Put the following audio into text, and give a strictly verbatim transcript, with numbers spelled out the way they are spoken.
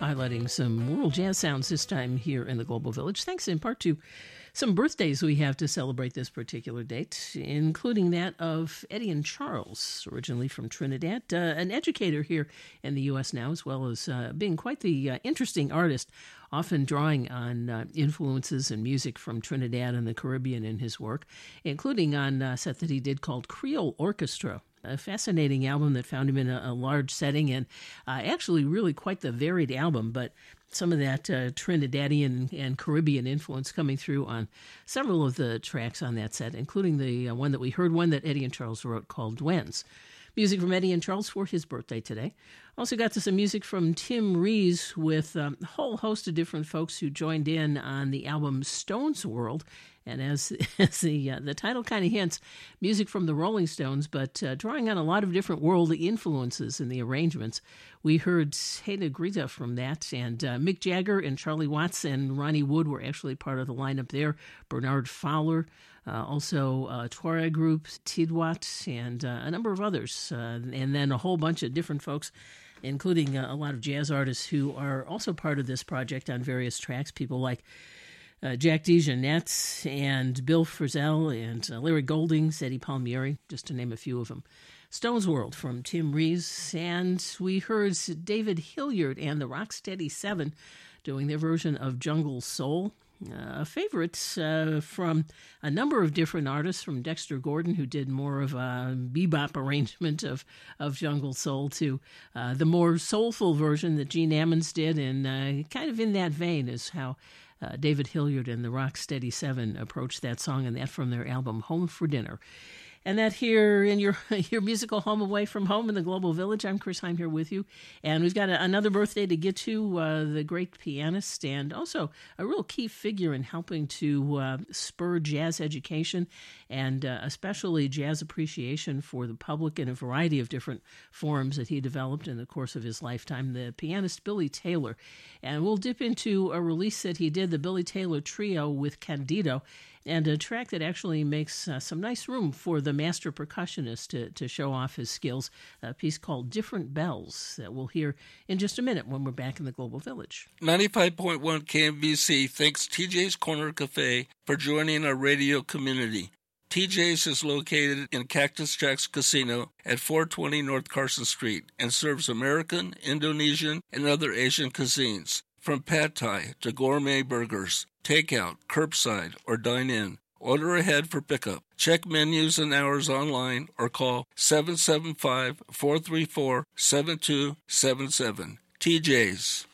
highlighting some world jazz sounds this time here in the Global Village, thanks in part to some birthdays we have to celebrate this particular date, including that of Eddie and Charles, originally from Trinidad, uh, an educator here in the U S now, as well as uh, being quite the uh, interesting artist, often drawing on uh, influences and music from Trinidad and the Caribbean in his work, including on a set that he did called Creole Orchestra. A fascinating album that found him in a, a large setting, and uh, actually really quite the varied album, but some of that uh, Trinidadian and Caribbean influence coming through on several of the tracks on that set, including the uh, one that we heard, one that Eddie and Charles wrote called Duendes. Music from Eddie and Charles for his birthday today. Also got to some music from Tim Rees with um, a whole host of different folks who joined in on the album Stones World. And as, as the uh, the title kind of hints, music from the Rolling Stones, but uh, drawing on a lot of different worldly influences in the arrangements. We heard Hey Negrita from that, and uh, Mick Jagger and Charlie Watts and Ronnie Wood were actually part of the lineup there. Bernard Fowler, uh, also uh, Tuareg Group, Tidwat, and uh, a number of others, uh, and then a whole bunch of different folks, including uh, a lot of jazz artists who are also part of this project on various tracks, people like Uh, Jack DeJohnette and Bill Frisell and uh, Larry Golding, Eddie Palmieri, just to name a few of them. Stones World from Tim Rees, and we heard David Hilliard and the Rocksteady Seven doing their version of Jungle Soul. Uh, a favorite uh, from a number of different artists, from Dexter Gordon, who did more of a bebop arrangement of, of Jungle Soul, to uh, the more soulful version that Gene Ammons did, and uh, kind of in that vein is how Uh, David Hilliard and the Rocksteady Seven approached that song, and that from their album Home for Dinner. And that here in your your musical home away from home in the Global Village. I'm Chris Heim here with you. And we've got a, another birthday to get to, uh, the great pianist and also a real key figure in helping to uh, spur jazz education and uh, especially jazz appreciation for the public in a variety of different forms that he developed in the course of his lifetime, the pianist Billy Taylor. And we'll dip into a release that he did, the Billy Taylor Trio with Candido, and a track that actually makes uh, some nice room for the master percussionist to, to show off his skills, a piece called Different Bells that we'll hear in just a minute when we're back in the Global Village. ninety-five point one K M B C thanks T J's Corner Cafe for joining our radio community. T J's is located in Cactus Jack's Casino at four twenty North Carson Street and serves American, Indonesian, and other Asian cuisines. From pad thai to gourmet burgers, takeout, curbside, or dine-in. Order ahead for pickup. Check menus and hours online or call seven seven five, four three four, seven two seven seven. T J's.